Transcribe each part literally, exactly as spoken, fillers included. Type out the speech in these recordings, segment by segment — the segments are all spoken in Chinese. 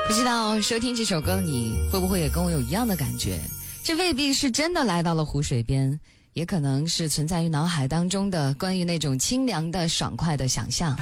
不知道收听这首歌你会不会也跟我有一样的感觉？这未必是真的来到了湖水边，也可能是存在于脑海当中的关于那种清凉的爽快的想象。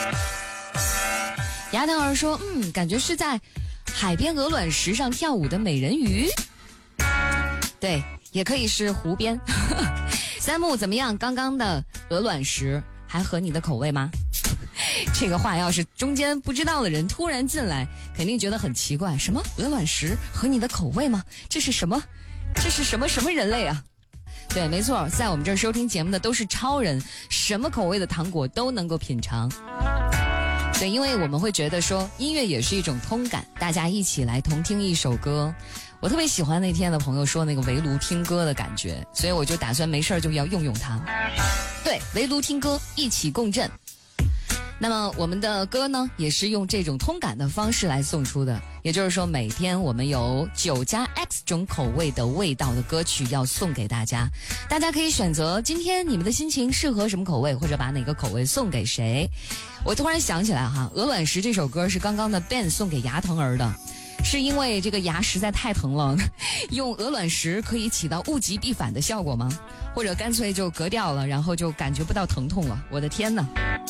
牙疼儿说，嗯，感觉是在海边鹅卵石上跳舞的美人鱼。对，也可以是湖边。三木怎么样？刚刚的鹅卵石还合你的口味吗？这个话要是中间不知道的人突然进来，肯定觉得很奇怪。什么鹅卵石合你的口味吗？这是什么？这是什么什么人类啊？对，没错，在我们这儿收听节目的都是超人，什么口味的糖果都能够品尝。对，因为我们会觉得说音乐也是一种通感，大家一起来同听一首歌。我特别喜欢那天的朋友说那个围炉听歌的感觉，所以我就打算没事就要用用它。对，围炉听歌，一起共振。那么我们的歌呢，也是用这种通感的方式来送出的，也就是说每天我们有九加 X 种口味的味道的歌曲要送给大家，大家可以选择今天你们的心情适合什么口味，或者把哪个口味送给谁。我突然想起来哈，鹅卵石这首歌是刚刚的 Ben 送给牙疼儿的，是因为这个牙实在太疼了，用鹅卵石可以起到物极必反的效果吗？或者干脆就割掉了，然后就感觉不到疼痛了？我的天哪！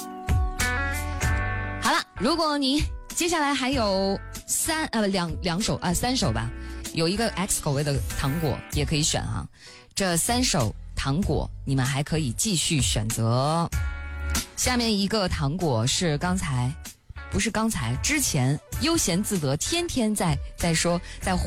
好了，如果你接下来还有三呃两两首啊、呃、三首吧，有一个 X 口味的糖果也可以选哈。这三首糖果你们还可以继续选择。下面一个糖果是刚才不是刚才之前悠闲自得天天在在说在